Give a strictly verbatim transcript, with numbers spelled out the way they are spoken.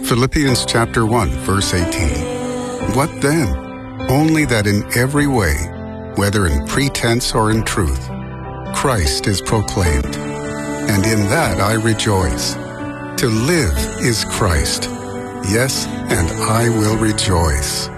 Philippians chapter one, verse eighteen. What then? Only that in every way, whether in pretense or in truth, Christ is proclaimed. And in that I rejoice. To live is Christ. Yes, and I will rejoice.